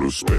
Respekt.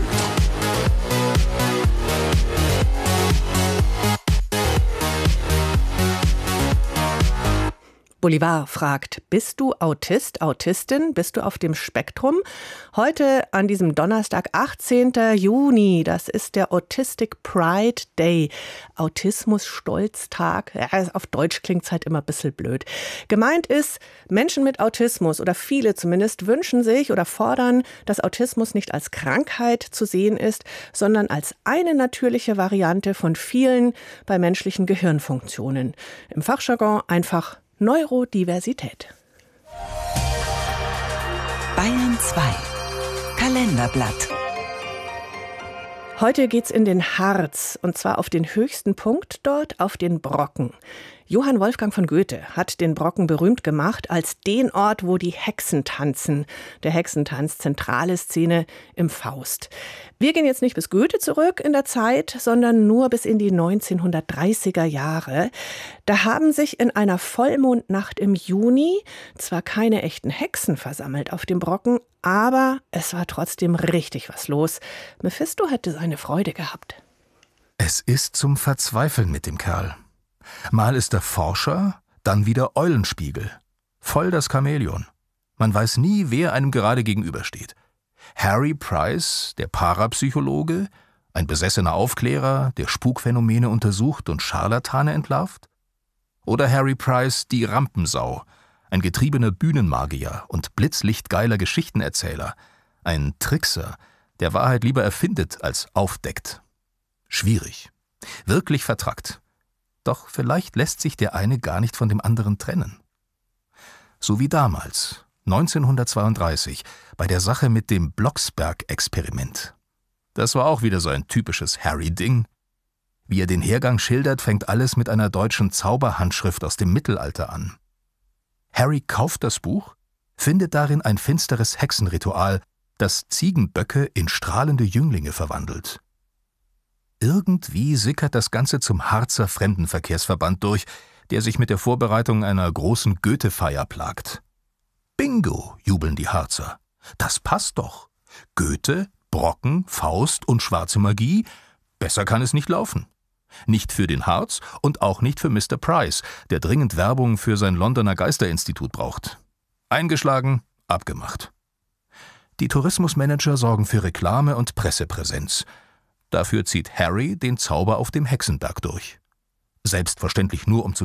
Bolivar fragt, bist du Autist, Autistin? Bist du auf dem Spektrum? Heute an diesem Donnerstag, 18. Juni, das ist der Autistic Pride Day. Autismus-Stolztag. Ja, auf Deutsch klingt es halt immer ein bisschen blöd. Gemeint ist, Menschen mit Autismus oder viele zumindest wünschen sich oder fordern, dass Autismus nicht als Krankheit zu sehen ist, sondern als eine natürliche Variante von vielen bei menschlichen Gehirnfunktionen. Im Fachjargon einfach Neurodiversität. Bayern 2 Kalenderblatt. Heute geht's in den Harz, und zwar auf den höchsten Punkt dort, auf den Brocken. Johann Wolfgang von Goethe hat den Brocken berühmt gemacht als den Ort, wo die Hexen tanzen. Der Hexentanz, zentrale Szene im Faust. Wir gehen jetzt nicht bis Goethe zurück in der Zeit, sondern nur bis in die 1930er Jahre. Da haben sich in einer Vollmondnacht im Juni zwar keine echten Hexen versammelt auf dem Brocken, aber es war trotzdem richtig was los. Mephisto hätte seine Freude gehabt. Es ist zum Verzweifeln mit dem Kerl. Mal ist er Forscher, dann wieder Eulenspiegel. Voll das Chamäleon. Man weiß nie, wer einem gerade gegenübersteht. Harry Price, der Parapsychologe, ein besessener Aufklärer, der Spukphänomene untersucht und Scharlatane entlarvt? Oder Harry Price, die Rampensau, ein getriebener Bühnenmagier und blitzlichtgeiler Geschichtenerzähler, ein Trickser, der Wahrheit lieber erfindet als aufdeckt. Schwierig. Wirklich vertrackt. Doch vielleicht lässt sich der eine gar nicht von dem anderen trennen. So wie damals, 1932, bei der Sache mit dem Blocksberg-Experiment. Das war auch wieder so ein typisches Harry-Ding. Wie er den Hergang schildert, fängt alles mit einer deutschen Zauberhandschrift aus dem Mittelalter an. Harry kauft das Buch, findet darin ein finsteres Hexenritual, das Ziegenböcke in strahlende Jünglinge verwandelt. Irgendwie sickert das Ganze zum Harzer Fremdenverkehrsverband durch, der sich mit der Vorbereitung einer großen Goethe-Feier plagt. Bingo, jubeln die Harzer. Das passt doch. Goethe, Brocken, Faust und schwarze Magie, besser kann es nicht laufen. Nicht für den Harz und auch nicht für Mr. Price, der dringend Werbung für sein Londoner Geisterinstitut braucht. Eingeschlagen, abgemacht. Die Tourismusmanager sorgen für Reklame und Pressepräsenz. Dafür zieht Harry den Zauber auf dem Hexenberg durch. Selbstverständlich nur, um zu